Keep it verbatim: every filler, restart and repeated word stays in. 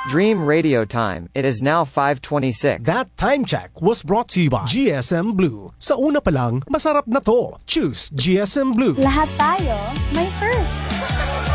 Dream Radio Time. It is now five twenty-six. That time check was brought to you by G S M Blue. Sa una pa lang, masarap na to. Choose G S M Blue. Lahat tayo may first.